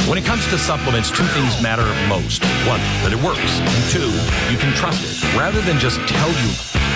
When it comes to supplements, two things matter most. One, that it works. And two, you can trust it, rather than just tell you.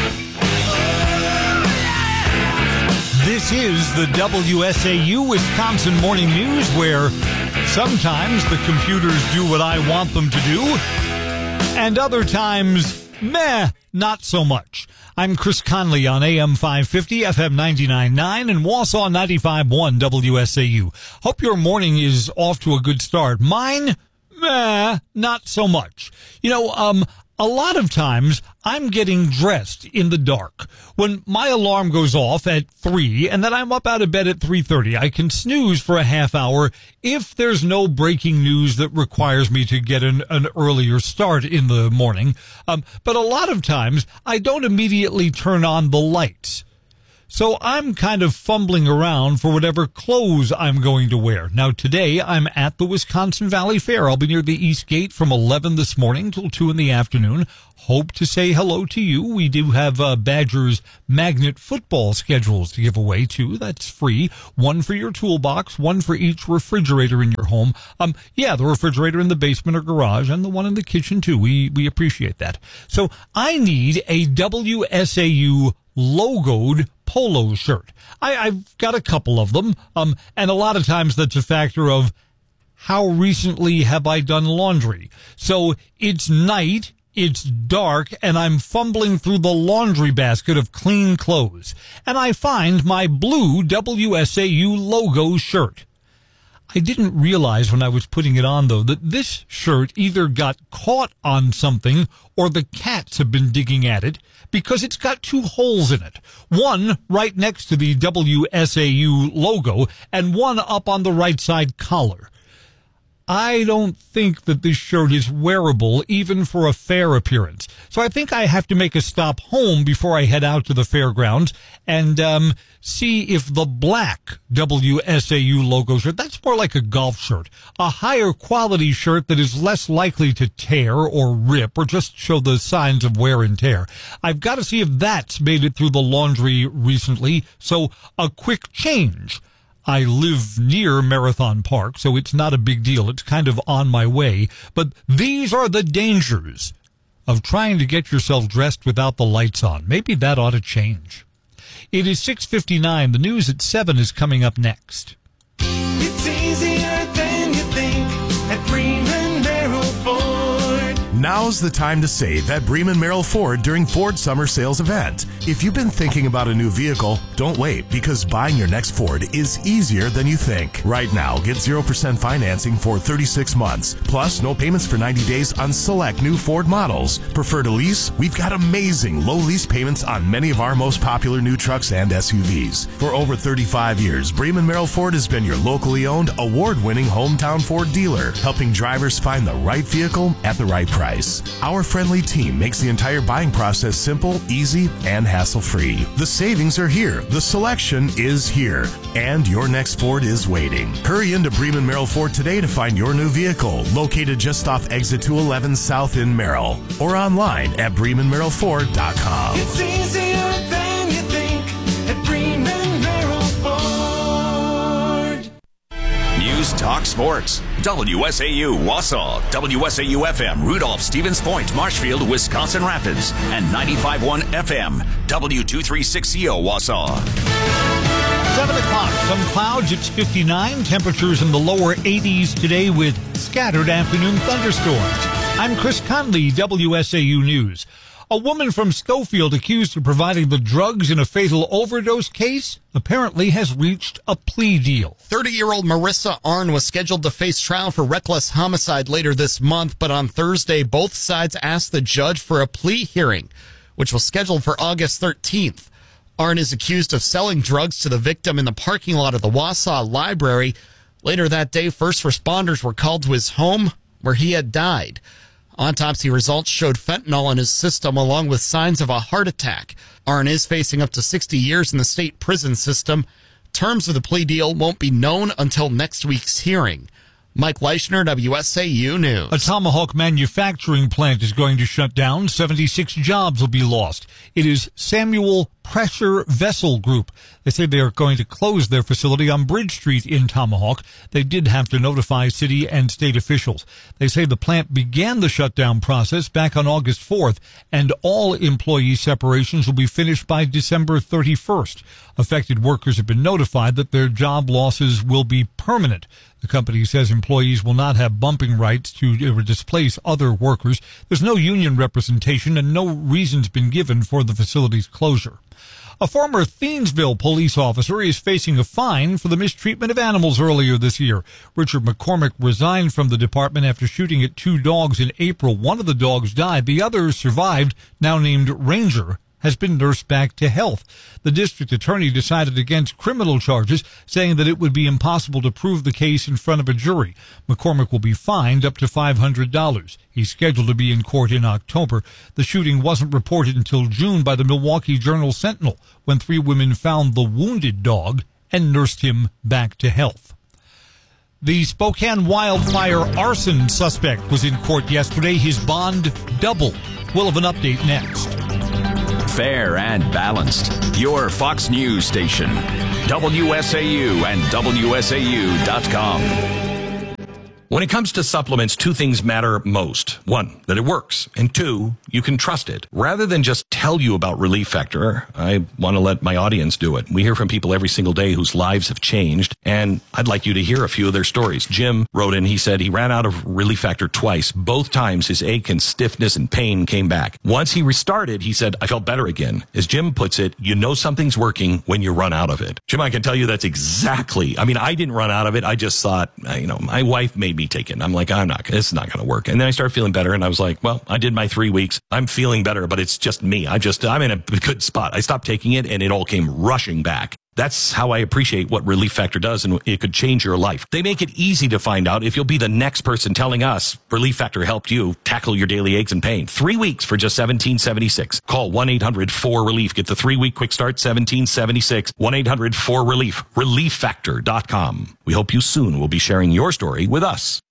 This is the WSAU Wisconsin Morning News, where sometimes the computers do what I want them to do, and other times, not so much. I'm Chris Conley on AM 550, FM 99.9, and Wausau 95.1 WSAU. Hope your morning is off to a good start. Mine, not so much. A lot of times I'm getting dressed in the dark. When my alarm goes off at 3 and then I'm up out of bed at 3:30, I can snooze for a half hour if there's no breaking news that requires me to get an earlier start in the morning. But a lot of times I don't immediately turn on the lights. So I'm kind of fumbling around for whatever clothes I'm going to wear. Now, today I'm at the Wisconsin Valley Fair. I'll be near the East Gate from 11 this morning till 2 in the afternoon. Hope to say hello to you. We do have Badgers magnet football schedules to give away, too. That's free. One for your toolbox, one for each refrigerator in your home. The refrigerator in the basement or garage, and the one in the kitchen, too. We appreciate that. So I need a WSAU logoed polo shirt. I've got a couple of them, and a lot of times that's a factor of how recently have I done laundry. So it's night, it's dark, and I'm fumbling through the laundry basket of clean clothes, and I find my blue WSAU logo shirt. I didn't realize when I was putting it on, though, that this shirt either got caught on something or the cats have been digging at it, because it's got two holes in it. One right next to the WSAU logo and one up on the right side collar. I don't think that this shirt is wearable even for a fair appearance. So I think I have to make a stop home before I head out to the fairgrounds and see if the black WSAU logo shirt, that's more like a golf shirt, a higher quality shirt that is less likely to tear or rip or just show the signs of wear and tear. I've got to see if that's made it through the laundry recently. So a quick change. I live near Marathon Park, so it's not a big deal. It's kind of on my way. But these are the dangers of trying to get yourself dressed without the lights on. Maybe that ought to change. It is 6:59. The news at 7 is coming up next. It's easier than you think at Bremen Merrill Ford. Now's the time to save at Bremen Merrill Ford during Ford Summer Sales event. If you've been thinking about a new vehicle, don't wait, because buying your next Ford is easier than you think. Right now, get 0% financing for 36 months, plus no payments for 90 days on select new Ford models. Prefer to lease? We've got amazing low lease payments on many of our most popular new trucks and SUVs. For over 35 years, Bremen Merrill Ford has been your locally owned, award-winning hometown Ford dealer, helping drivers find the right vehicle at the right price. Our friendly team makes the entire buying process simple, easy, and hassle-free. The savings are here, the selection is here, and your next Ford is waiting. Hurry into Bremen Merrill Ford today to find your new vehicle, located just off Exit 211 South in Merrill, or online at BremenMerrillFord.com. It's easier than you think at Bremen Merrill Ford. News Talk Sports. WSAU Wausau, WSAU FM Rudolph, Stevens Point, Marshfield, Wisconsin Rapids, and 95.1 FM W236CO Wausau. 7 o'clock, some clouds, it's 59, temperatures in the lower 80s today with scattered afternoon thunderstorms. I'm Chris Conley, WSAU News. A woman from Schofield accused of providing the drugs in a fatal overdose case apparently has reached a plea deal. 30-year-old Marissa Arn was scheduled to face trial for reckless homicide later this month, but on Thursday, both sides asked the judge for a plea hearing, which was scheduled for August 13th. Arn is accused of selling drugs to the victim in the parking lot of the Wausau Library. Later that day, first responders were called to his home where he had died. Autopsy results showed fentanyl in his system along with signs of a heart attack. Arn is facing up to 60 years in the state prison system. Terms of the plea deal won't be known until next week's hearing. Mike Leischner, WSAU News. A Tomahawk manufacturing plant is going to shut down. 76 jobs will be lost. It is Samuel Pressure Vessel Group. They say they are going to close their facility on Bridge Street in Tomahawk. They did have to notify city and state officials. They say the plant began the shutdown process back on August 4th, and all employee separations will be finished by December 31st. Affected workers have been notified that their job losses will be permanent. The company says employees will not have bumping rights to displace other workers. There's no union representation and no reason's been given for the facility's closure. A former Thiensville police officer is facing a fine for the mistreatment of animals earlier this year. Richard McCormick resigned from the department after shooting at 2 dogs in April. One of the dogs died. The other survived, now named Ranger, has been nursed back to health. The district attorney decided against criminal charges, saying that it would be impossible to prove the case in front of a jury. McCormick will be fined up to $500. He's scheduled to be in court in October. The shooting wasn't reported until June by the Milwaukee Journal-Sentinel, when 3 women found the wounded dog and nursed him back to health. The Spokane wildfire arson suspect was in court yesterday. His bond doubled. We'll have an update next. Fair and balanced. Your Fox News station. WSAU and WSAU.com. When it comes to supplements, 2 things matter most. 1, that it works. And 2, you can trust it. Rather than just tell you about Relief Factor, I want to let my audience do it. We hear from people every single day whose lives have changed, and I'd like you to hear a few of their stories. Jim wrote in, he said he ran out of Relief Factor twice. Both times his ache and stiffness and pain came back. Once he restarted, he said, I felt better again. As Jim puts it, you know something's working when you run out of it. Jim, I can tell you that's exactly, I didn't run out of it. I just thought, my wife made me take it. I'm like, this is not going to work. And then I started feeling better, and I was like, well, I did my 3 weeks. I'm feeling better, but it's just me. I'm in a good spot. I stopped taking it, and it all came rushing back. That's how I appreciate what Relief Factor does, and it could change your life. They make it easy to find out if you'll be the next person telling us Relief Factor helped you tackle your daily aches and pain. 3 weeks for just $17.76. Call 1-800-4RELIEF. Get the 3-week quick start, $17.76. 1-800-4RELIEF. ReliefFactor.com. We hope you soon will be sharing your story with us.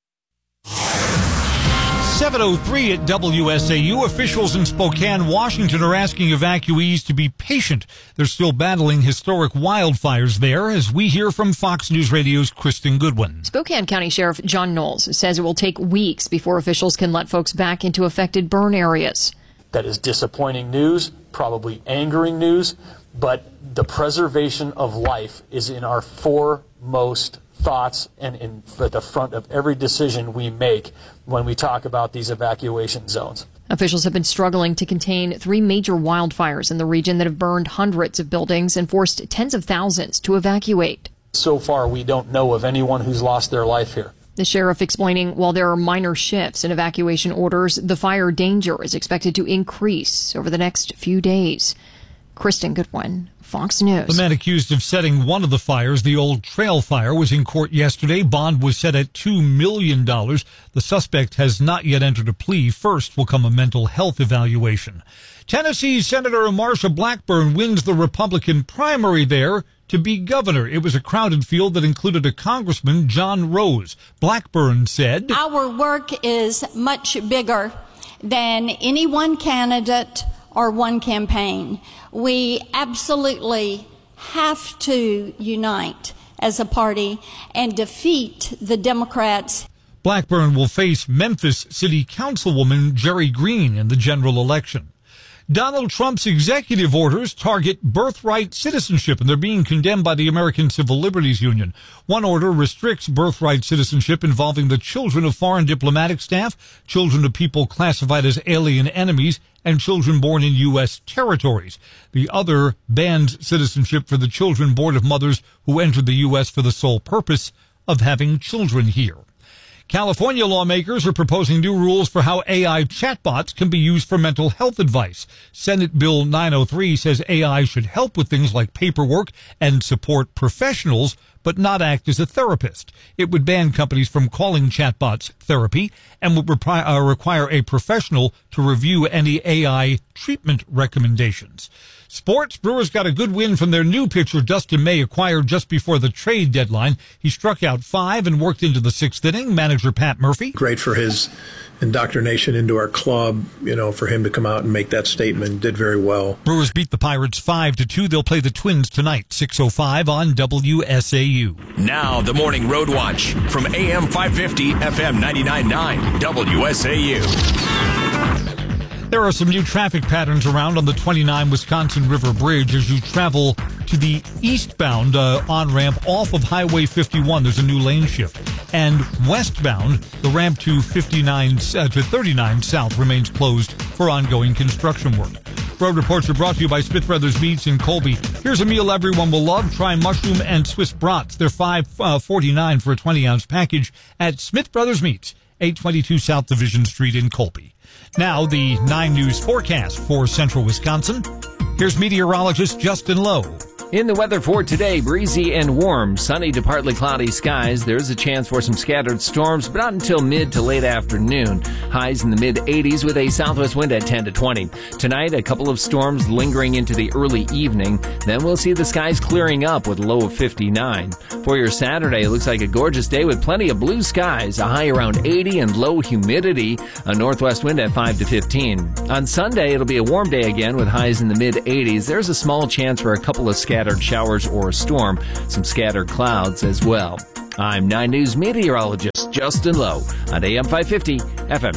7:03 at WSAU. Officials in Spokane, Washington are asking evacuees to be patient. They're still battling historic wildfires there, as we hear from Fox News Radio's Kristen Goodwin. Spokane County Sheriff John Knowles says it will take weeks before officials can let folks back into affected burn areas. That is disappointing news, probably angering news, but the preservation of life is in our foremost thoughts and at the front of every decision we make when we talk about these evacuation zones. Officials have been struggling to contain 3 major wildfires in the region that have burned hundreds of buildings and forced tens of thousands to evacuate. So far, we don't know of anyone who's lost their life here. The sheriff explaining while there are minor shifts in evacuation orders, the fire danger is expected to increase over the next few days. Kristen Goodwin, Fox News. The man accused of setting one of the fires, the Old Trail fire, was in court yesterday. Bond was set at $2 million. The suspect has not yet entered a plea. First will come a mental health evaluation. Tennessee Senator Marsha Blackburn wins the Republican primary there to be governor. It was a crowded field that included a Congressman, John Rose. Blackburn said, our work is much bigger than any one candidate or one campaign. We absolutely have to unite as a party and defeat the Democrats. Blackburn will face Memphis City Councilwoman Jerry Green in the general election. Donald Trump's executive orders target birthright citizenship, and they're being condemned by the American Civil Liberties Union. One order restricts birthright citizenship involving the children of foreign diplomatic staff, children of people classified as alien enemies, and children born in U.S. territories. The other bans citizenship for the children born of mothers who entered the U.S. for the sole purpose of having children here. California lawmakers are proposing new rules for how AI chatbots can be used for mental health advice. Senate Bill 903 says AI should help with things like paperwork and support professionals, but not act as a therapist. It would ban companies from calling chatbots therapy and would require a professional to review any AI treatment recommendations. Sports, Brewers got a good win from their new pitcher, Dustin May, acquired just before the trade deadline. He struck out 5 and worked into the 6th inning. Manager Pat Murphy. Great for his indoctrination into our club, for him to come out and make that statement. Did very well. Brewers beat the Pirates 5-2. They'll play the Twins tonight, 6:05 on WSAU. Now the Morning Road Watch from AM 550, FM 99.9, WSAU. There are some new traffic patterns around on the 29 Wisconsin River Bridge as you travel to the eastbound on-ramp off of Highway 51. There's a new lane shift. And westbound, the ramp to 39 South remains closed for ongoing construction work. Road reports are brought to you by Smith Brothers Meats in Colby. Here's a meal everyone will love. Try mushroom and Swiss brats. They're $5.49 for a 20-ounce package at Smith Brothers Meats, 822 South Division Street in Colby. Now, the 9 News forecast for central Wisconsin. Here's meteorologist Justin Lowe. In the weather for today, breezy and warm, sunny to partly cloudy skies. There's a chance for some scattered storms, but not until mid to late afternoon. Highs in the mid-80s with a southwest wind at 10 to 20. Tonight, a couple of storms lingering into the early evening. Then we'll see the skies clearing up with a low of 59. For your Saturday, it looks like a gorgeous day with plenty of blue skies, a high around 80 and low humidity, a northwest wind at 5 to 15. On Sunday, it'll be a warm day again with highs in the mid-80s. There's a small chance for a couple of scattered showers or a storm, some scattered clouds as well. I'm 9 News meteorologist Justin Lowe on AM 550, FM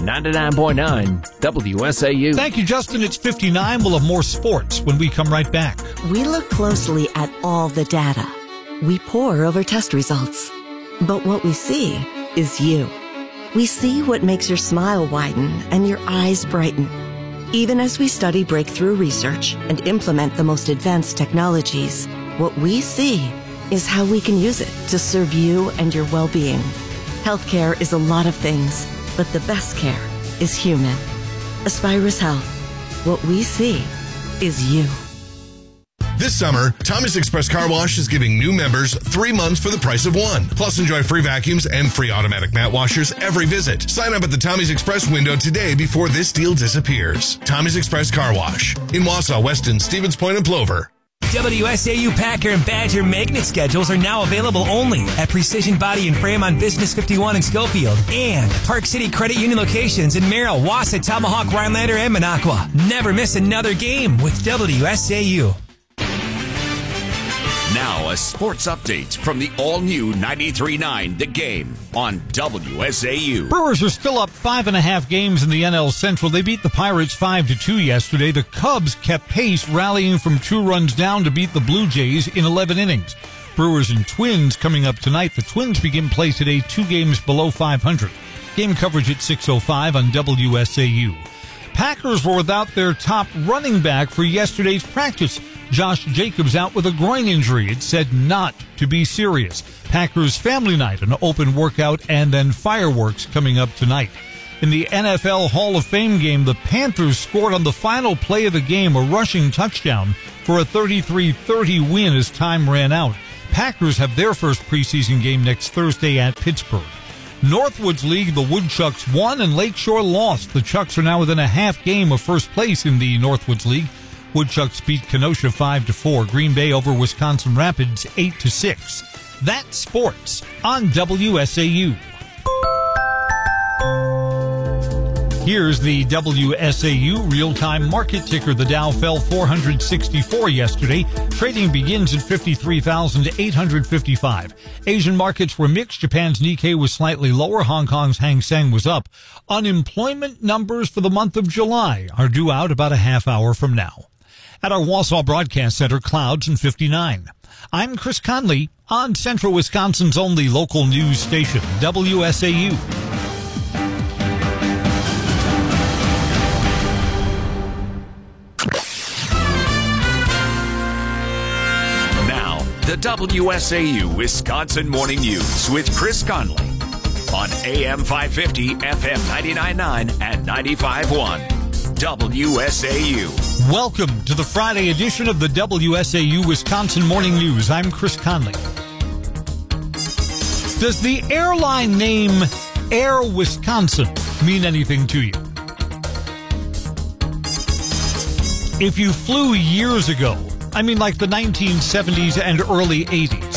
99.9, WSAU. Thank you, Justin. It's 59. We'll have more sports when we come right back. We look closely at all the data. We pore over test results. But what we see is you. We see what makes your smile widen and your eyes brighten. Even as we study breakthrough research and implement the most advanced technologies, what we see is how we can use it to serve you and your well-being. Healthcare is a lot of things, but the best care is human. Aspirus Health. What we see is you. This summer, Tommy's Express Car Wash is giving new members 3 months for the price of 1. Plus, enjoy free vacuums and free automatic mat washers every visit. Sign up at the Tommy's Express window today before this deal disappears. Tommy's Express Car Wash in Wausau, Weston, Stevens Point, and Plover. WSAU Packer and Badger magnet schedules are now available only at Precision Body and Frame on Business 51 in Schofield and Park City Credit Union locations in Merrill, Wausau, Tomahawk, Rhinelander, and Minocqua. Never miss another game with WSAU. Now, a sports update from the all-new 93.9 The Game on WSAU. Brewers are still up 5.5 games in the NL Central. They beat the Pirates 5-2 yesterday. The Cubs kept pace, rallying from 2 runs down to beat the Blue Jays in 11 innings. Brewers and Twins coming up tonight. The Twins begin play today 2 games below 500. Game coverage at 6:05 on WSAU. Packers were without their top running back for yesterday's practice. Josh Jacobs out with a groin injury. It's said not to be serious. Packers family night, an open workout, and then fireworks coming up tonight. In the NFL Hall of Fame game, the Panthers scored on the final play of the game a rushing touchdown for a 33-30 win as time ran out. Packers have their first preseason game next Thursday at Pittsburgh. Northwoods League, the Woodchucks won and Lakeshore lost. The Chucks are now within a half game of first place in the Northwoods League. Woodchucks beat Kenosha 5-4. Green Bay over Wisconsin Rapids 8-6. That's sports on WSAU. Here's the WSAU real-time market ticker. The Dow fell 464 yesterday. Trading begins at 53,855. Asian markets were mixed. Japan's Nikkei was slightly lower. Hong Kong's Hang Seng was up. Unemployment numbers for the month of July are due out about a half hour from now. At our Wausau Broadcast Center, clouds and 59. I'm Chris Conley on Central Wisconsin's only local news station, WSAU. Now, the WSAU Wisconsin Morning News with Chris Conley on AM 550, FM 99.9 and 95.1. WSAU. Welcome to the Friday edition of the WSAU Wisconsin Morning News. I'm Chris Conley. Does the airline name Air Wisconsin mean anything to you? If you flew years ago, I mean like the 1970s and early 80s,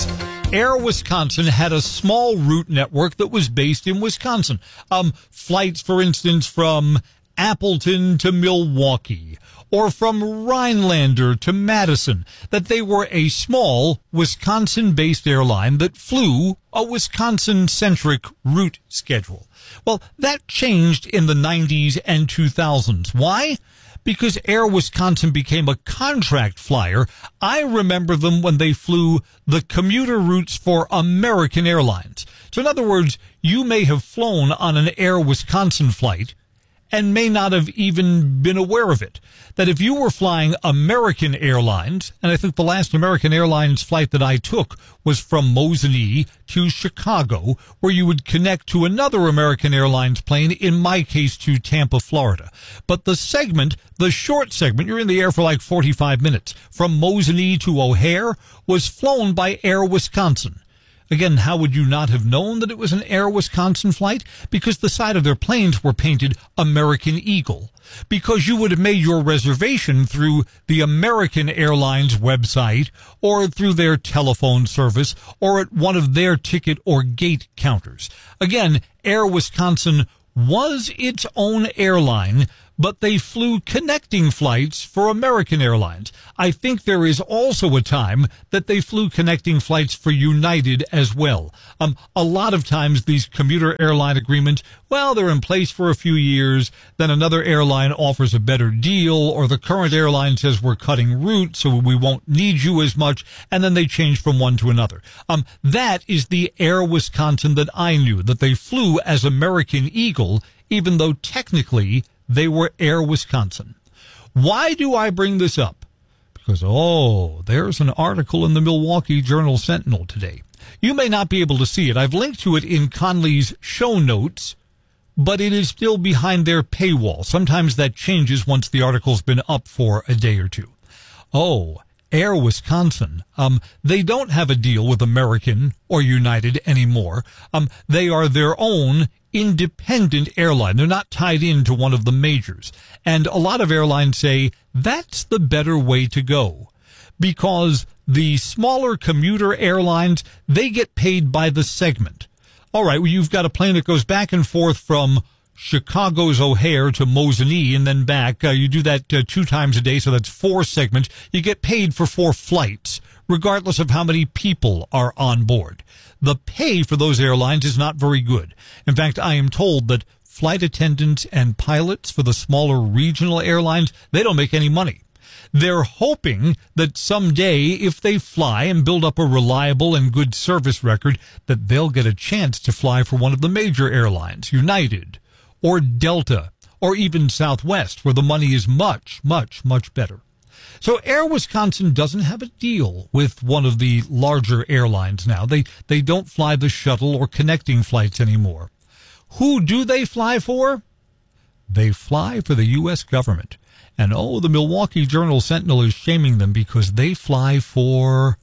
Air Wisconsin had a small route network that was based in Wisconsin. Flights, for instance, from Appleton to Milwaukee, or from Rhinelander to Madison, that they were a small Wisconsin-based airline that flew a Wisconsin-centric route schedule. Well, that changed in the 90s and 2000s. Why? Because Air Wisconsin became a contract flyer. I remember them when they flew the commuter routes for American Airlines. So in other words, you may have flown on an Air Wisconsin flight and may not have even been aware of it. That if you were flying American Airlines, and I think the last American Airlines flight that I took was from Mosinee to Chicago, where you would connect to another American Airlines plane, in my case to Tampa, Florida. But the segment, the short segment, you're in the air for like 45 minutes, from Mosinee to O'Hare, was flown by Air Wisconsin. Again, how would you not have known that it was an Air Wisconsin flight? Because the side of their planes were painted American Eagle. Because you would have made your reservation through the American Airlines website or through their telephone service or at one of their ticket or gate counters. Again, Air Wisconsin was its own airline, but they flew connecting flights for American Airlines. I think there is also a time that they flew connecting flights for United as well. A lot of times these commuter airline agreements, well, they're in place for a few years, then another airline offers a better deal, or the current airline says we're cutting routes, so we won't need you as much, and then they change from one to another. That is the Air Wisconsin that I knew, that they flew as American Eagle, even though technically they were Air Wisconsin. Why do I bring this up? Because, there's an article in the Milwaukee Journal-Sentinel today. You may not be able to see it. I've linked to it in Conley's show notes, but it is still behind their paywall. Sometimes that changes once the article's been up for a day or two. Air Wisconsin, they don't have a deal with American or United anymore. They are their own independent airline. They're not tied into one of the majors. And a lot of airlines say that's the better way to go, because the smaller commuter airlines, they get paid by the segment. All right, well, you've got a plane that goes back and forth from Chicago's O'Hare to Mosinee and then back. You do that 2 times a day, so that's 4 segments. You get paid for 4 flights, regardless of how many people are on board. The pay for those airlines is not very good. In fact, I am told that flight attendants and pilots for the smaller regional airlines, they don't make any money. They're hoping that someday, if they fly and build up a reliable and good service record, that they'll get a chance to fly for one of the major airlines, United or Delta or even Southwest, where the money is much, much, much better. So Air Wisconsin doesn't have a deal with one of the larger airlines now. They don't fly the shuttle or connecting flights anymore. Who do they fly for? They fly for the U.S. government. And the Milwaukee Journal-Sentinel is shaming them because they fly for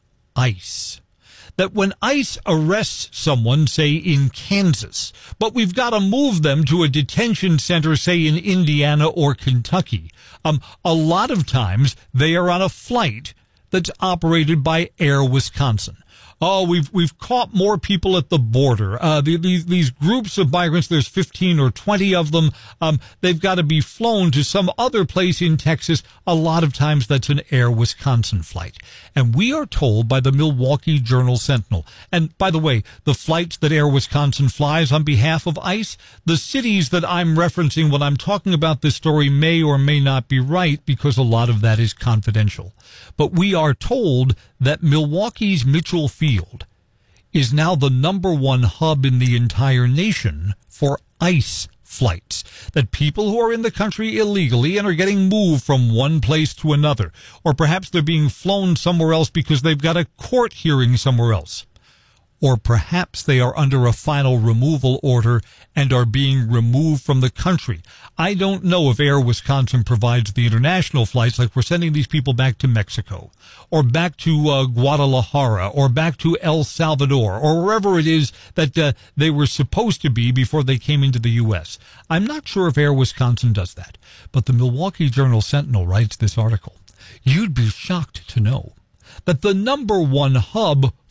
ICE. That when ICE arrests someone, say in Kansas, but we've got to move them to a detention center, say in Indiana or Kentucky, a lot of times they are on a flight that's operated by Air Wisconsin. We've caught more people at the border. These groups of migrants, there's 15 or 20 of them. They've got to be flown to some other place in Texas. A lot of times that's an Air Wisconsin flight. And we are told by the Milwaukee Journal-Sentinel. And by the way, the flights that Air Wisconsin flies on behalf of ICE, the cities that I'm referencing when I'm talking about this story may or may not be right, because a lot of that is confidential. But we are told that Milwaukee's Mitchell Field is now the #1 hub in the entire nation for ICE flights. That people who are in the country illegally and are getting moved from one place to another, or perhaps they're being flown somewhere else because they've got a court hearing somewhere else, or perhaps they are under a final removal order and are being removed from the country. I don't know if Air Wisconsin provides the international flights, like we're sending these people back to Mexico, or back to Guadalajara, or back to El Salvador, or wherever it is that they were supposed to be before they came into the U.S. I'm not sure if Air Wisconsin does that, but the Milwaukee Journal-Sentinel writes this article. You'd be shocked to know that the #1 hub for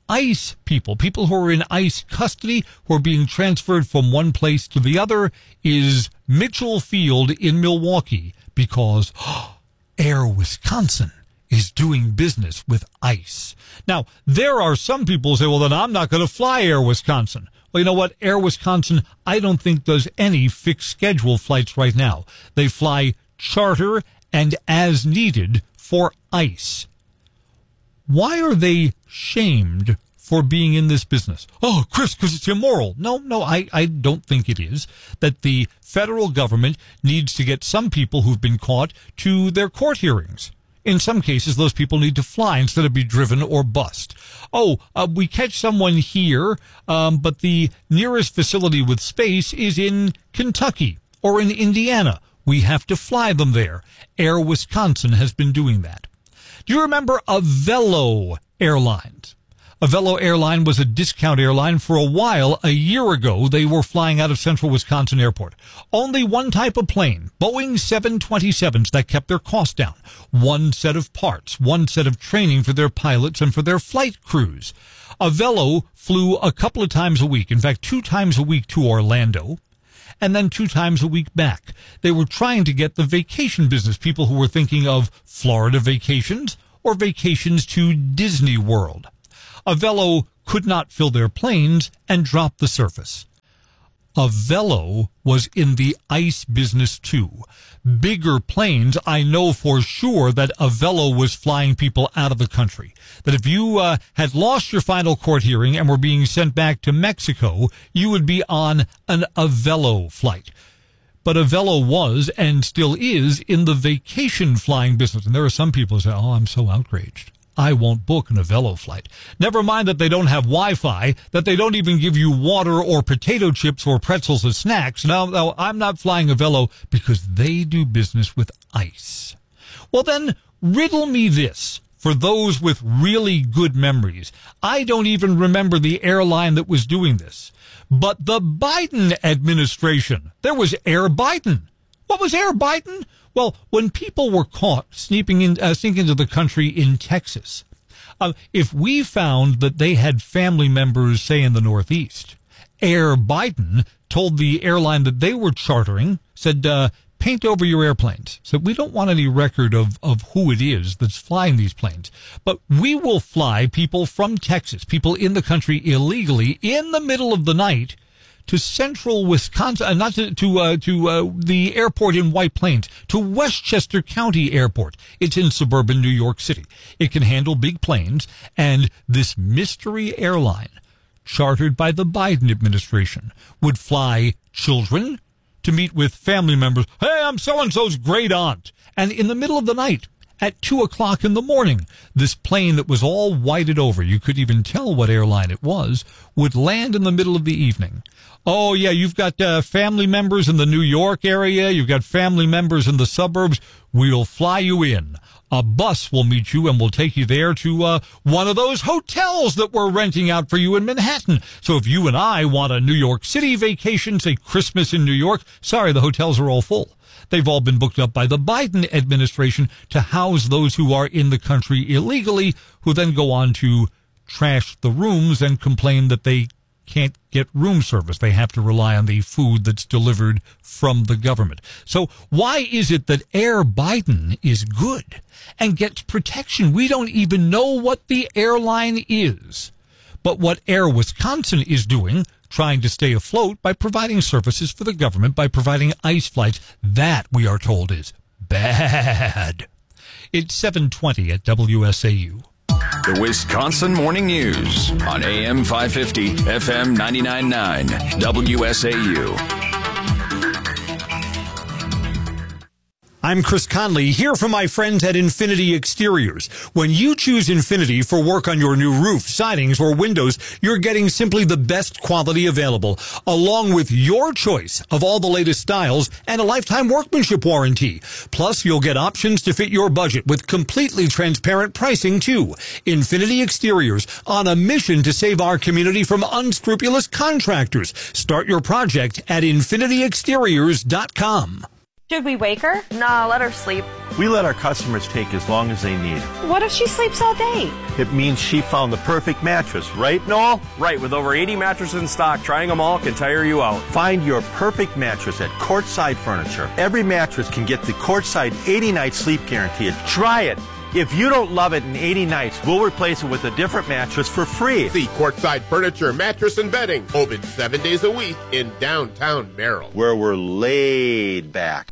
ICE people who are in ICE custody, who are being transferred from one place to the other, is Mitchell Field in Milwaukee, because Air Wisconsin is doing business with ICE. Now, there are some people who say, well, then I'm not going to fly Air Wisconsin. Well, you know what? Air Wisconsin, I don't think does any fixed schedule flights right now. They fly charter and as needed for ICE. Why are they shamed for being in this business? Oh, Chris, because it's immoral. No, I don't think it is. That the federal government needs to get some people who've been caught to their court hearings. In some cases, those people need to fly instead of be driven or bust. We catch someone here, but the nearest facility with space is in Kentucky or in Indiana. We have to fly them there. Air Wisconsin has been doing that. Do you remember Avelo Airlines? Avelo Airline was a discount airline for a while. A year ago, they were flying out of Central Wisconsin Airport. Only one type of plane, Boeing 727s, that kept their cost down. One set of parts, one set of training for their pilots and for their flight crews. Avelo flew a couple of times a week, in fact, 2 times a week to Orlando, and then 2 times a week back. They were trying to get the vacation business, people who were thinking of Florida vacations or vacations to Disney World. Avelo could not fill their planes and dropped the service. Avelo was in the ICE business too. Bigger planes, I know for sure that Avelo was flying people out of the country. That if you had lost your final court hearing and were being sent back to Mexico, you would be on an Avelo flight. But Avelo was and still is in the vacation flying business. And there are some people who say, oh, I'm so outraged. I won't book an Avelo flight. Never mind that they don't have Wi-Fi, that they don't even give you water or potato chips or pretzels as snacks. No, I'm not flying Avelo because they do business with ICE. Well, then, riddle me this. For those with really good memories, I don't even remember the airline that was doing this. But the Biden administration, there was Air Biden. What was Air Biden? Well, when people were caught sneaking into the country in Texas, if we found that they had family members, say, in the Northeast, Air Biden told the airline that they were chartering, said, paint over your airplanes. So we don't want any record of who it is that's flying these planes. But we will fly people from Texas, people in the country illegally, in the middle of the night, to Central Wisconsin, not to the airport in White Plains, to Westchester County Airport. It's in suburban New York City. It can handle big planes, and this mystery airline, chartered by the Biden administration, would fly children to meet with family members. Hey, I'm so-and-so's great aunt. And in the middle of the night, at 2 o'clock in the morning, this plane that was all whited over, you could even tell what airline it was, would land in the middle of the evening. Oh, yeah, you've got family members in the New York area. You've got family members in the suburbs. We'll fly you in. A bus will meet you and will take you there to one of those hotels that we're renting out for you in Manhattan. So if you and I want a New York City vacation, say Christmas in New York, sorry, the hotels are all full. They've all been booked up by the Biden administration to house those who are in the country illegally, who then go on to trash the rooms and complain that they can't get room service. They have to rely on the food that's delivered from the government. So why is it that Air Biden is good and gets protection? We don't even know what the airline is. But what Air Wisconsin is doing, trying to stay afloat by providing services for the government, by providing ICE flights, that, we are told, is bad. It's 7:20 at WSAU. The Wisconsin Morning News on AM 550, FM 99.9, WSAU. I'm Chris Conley, here from my friends at Infinity Exteriors. When you choose Infinity for work on your new roof, sidings, or windows, you're getting simply the best quality available, along with your choice of all the latest styles and a lifetime workmanship warranty. Plus, you'll get options to fit your budget with completely transparent pricing, too. Infinity Exteriors, on a mission to save our community from unscrupulous contractors. Start your project at infinityexteriors.com. Should we wake her? Nah, let her sleep. We let our customers take as long as they need. What if she sleeps all day? It means she found the perfect mattress, right, Noel? Right, with over 80 mattresses in stock, trying them all can tire you out. Find your perfect mattress at Courtside Furniture. Every mattress can get the Courtside 80-night sleep guarantee. Try it. If you don't love it in 80 nights, we'll replace it with a different mattress for free. See Courtside Furniture, Mattress and Bedding, open 7 days a week in downtown Merrill, where we're laid back.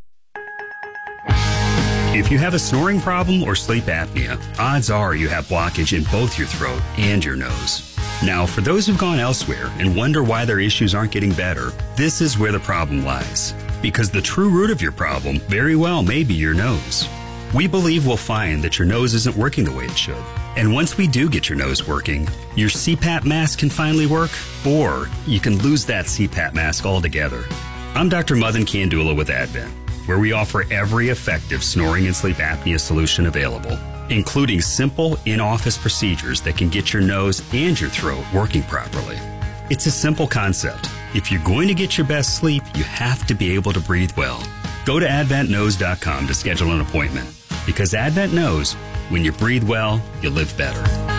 If you have a snoring problem or sleep apnea, odds are you have blockage in both your throat and your nose. Now, for those who've gone elsewhere and wonder why their issues aren't getting better, this is where the problem lies. Because the true root of your problem very well may be your nose. We believe we'll find that your nose isn't working the way it should. And once we do get your nose working, your CPAP mask can finally work, or you can lose that CPAP mask altogether. I'm Dr. Madan Kandula with Advent, where we offer every effective snoring and sleep apnea solution available, including simple in-office procedures that can get your nose and your throat working properly. It's a simple concept. If you're going to get your best sleep, you have to be able to breathe well. Go to adventknows.com to schedule an appointment, because Advent knows when you breathe well, you live better.